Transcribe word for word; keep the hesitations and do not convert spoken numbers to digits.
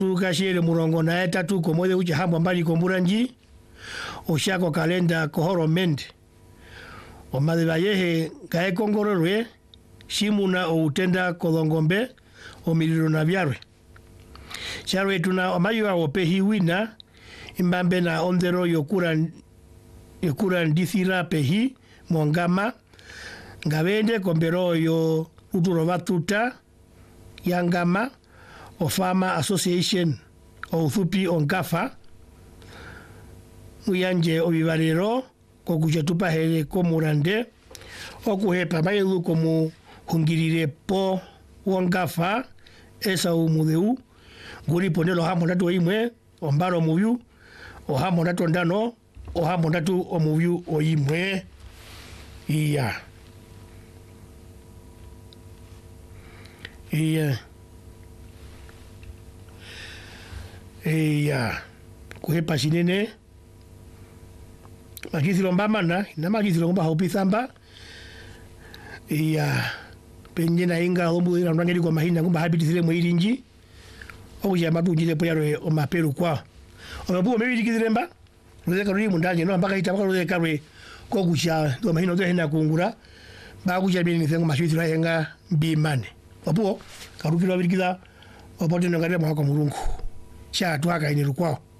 Tukashire murongo na etatu komode uchi hambwa mbali komburanji oshako kalenda kohoro mende omade bayehe kae kongororwe shimuna o utenda kolongombe o miliro na byarwe charwe tuna amayu awo pehi wina imbambe na ondero yokura yokura ndithira pehi mongama ngabende kombero yo uturo batuta yangama o Farmer Association o Uthupi Onkafa uyanje obibarero ko kuchetupa hele ko murande o kuhepa bayilu komu hungirire po Onkafa esa umudeu guri ponelo hamo ndatu imwe ombaro muyu o hamo ndatu ndano o hamo ndatu omuyu o imwe iya iya Eya kuhepa sinene magizi lombamana na magizi lomba hopithamba eya penye na inga lombu ina ndangeli kwa mahina ngumba habitizile mwirinji okuja mabunjile poyaro o maperu kwa omabuo mebidikizilemba ruzeka ruri mundanje no mpaka itabaka ruzeka rwe kokucha ndo mahina ndo hina kungura bakuja bini nsengo mashwithira yenga mbimane opuo karukiro bidikiza opote ngare mwako mulungu cha twaka ine rukwao